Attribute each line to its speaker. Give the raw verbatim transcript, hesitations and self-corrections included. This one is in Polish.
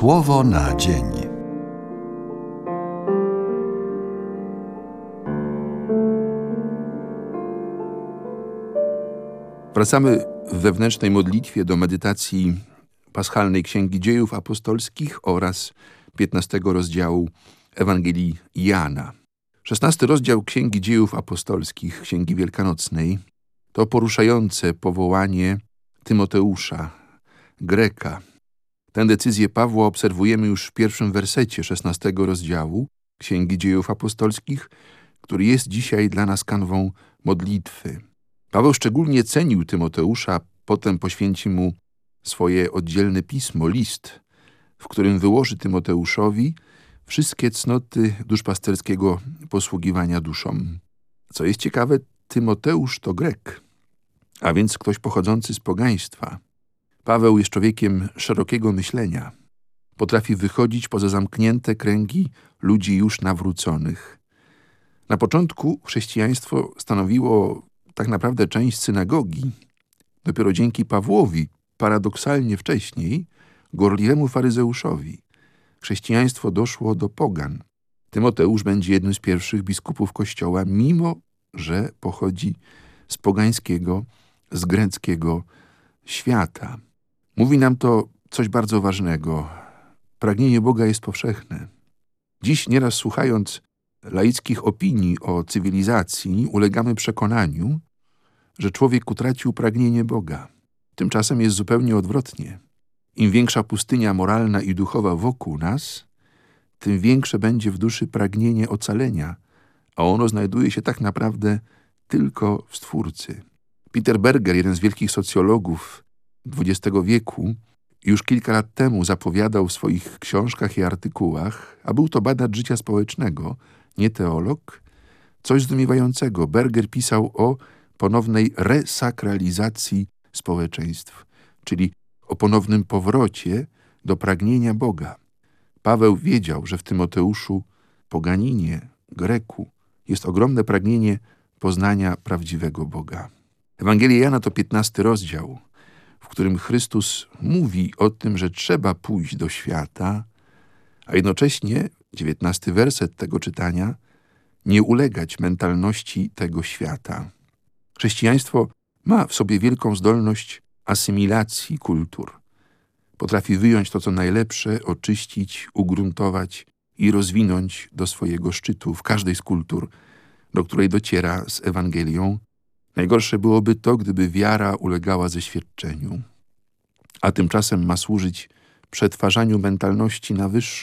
Speaker 1: Słowo na dzień.
Speaker 2: Wracamy w wewnętrznej modlitwie do medytacji paschalnej Księgi Dziejów Apostolskich oraz piętnastego rozdziału Ewangelii Jana. Szesnasty rozdział Księgi Dziejów Apostolskich, Księgi Wielkanocnej, to poruszające powołanie Tymoteusza, Greka. Tę decyzję Pawła obserwujemy już w pierwszym wersecie szesnastego rozdziału Księgi Dziejów Apostolskich, który jest dzisiaj dla nas kanwą modlitwy. Paweł szczególnie cenił Tymoteusza, potem poświęci mu swoje oddzielne pismo, list, w którym wyłoży Tymoteuszowi wszystkie cnoty duszpasterskiego posługiwania duszą. Co jest ciekawe, Tymoteusz to Grek, a więc ktoś pochodzący z pogaństwa. Paweł jest człowiekiem szerokiego myślenia. Potrafi wychodzić poza zamknięte kręgi ludzi już nawróconych. Na początku chrześcijaństwo stanowiło tak naprawdę część synagogi. Dopiero dzięki Pawłowi, paradoksalnie wcześniej, gorliwemu faryzeuszowi, chrześcijaństwo doszło do pogan. Tymoteusz będzie jednym z pierwszych biskupów Kościoła, mimo że pochodzi z pogańskiego, z greckiego świata. Mówi nam to coś bardzo ważnego. Pragnienie Boga jest powszechne. Dziś nieraz słuchając laickich opinii o cywilizacji ulegamy przekonaniu, że człowiek utracił pragnienie Boga. Tymczasem jest zupełnie odwrotnie. Im większa pustynia moralna i duchowa wokół nas, tym większe będzie w duszy pragnienie ocalenia, a ono znajduje się tak naprawdę tylko w Stwórcy. Peter Berger, jeden z wielkich socjologów dwudziestego wieku, już kilka lat temu zapowiadał w swoich książkach i artykułach, a był to badacz życia społecznego, nie teolog, coś zdumiewającego. Berger pisał o ponownej resakralizacji społeczeństw, czyli o ponownym powrocie do pragnienia Boga. Paweł wiedział, że w Tymoteuszu, poganinie, Greku, jest ogromne pragnienie poznania prawdziwego Boga. Ewangelia Jana to piętnasty rozdział, w którym Chrystus mówi o tym, że trzeba pójść do świata, a jednocześnie, dziewiętnasty werset tego czytania, nie ulegać mentalności tego świata. Chrześcijaństwo ma w sobie wielką zdolność asymilacji kultur. Potrafi wyjąć to, co najlepsze, oczyścić, ugruntować i rozwinąć do swojego szczytu w każdej z kultur, do której dociera z Ewangelią. Najgorsze byłoby to, gdyby wiara ulegała zeświadczeniu, a tymczasem ma służyć przetwarzaniu mentalności na wyższą.